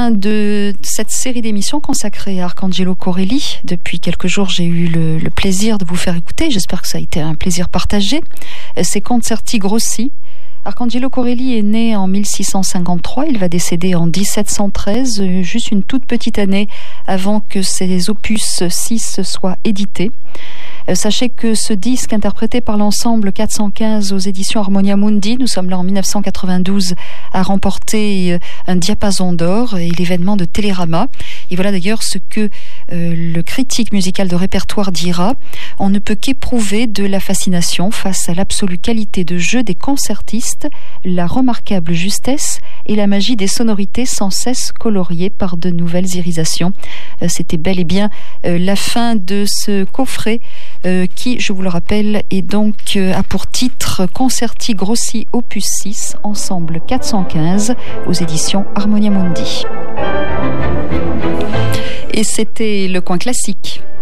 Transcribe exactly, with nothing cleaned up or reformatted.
fin de cette série d'émissions consacrée à Arcangelo Corelli. Depuis quelques jours, j'ai eu le, le plaisir de vous faire écouter. J'espère que ça a été un plaisir partagé. Ces concerti grossi. Arcangelo Corelli est né en mille six cent cinquante-trois, il va décéder en dix-sept cent treize, juste une toute petite année avant que ses opus six soient édités. Sachez que ce disque, interprété par l'ensemble quatre cent quinze aux éditions Harmonia Mundi, nous sommes là en mille neuf cent quatre-vingt-douze, a remporté un diapason d'or et l'événement de Télérama. Et voilà d'ailleurs ce que euh, le critique musical de répertoire dira. On ne peut qu'éprouver de la fascination face à l'absolue qualité de jeu des concertistes, la remarquable justesse et la magie des sonorités sans cesse coloriées par de nouvelles irisations. Euh, c'était bel et bien euh, la fin de ce coffret Euh, qui, je vous le rappelle, est donc euh, a pour titre Concerti Grossi Opus six, ensemble quatre cent quinze, aux éditions Harmonia Mundi. Et c'était le coin classique.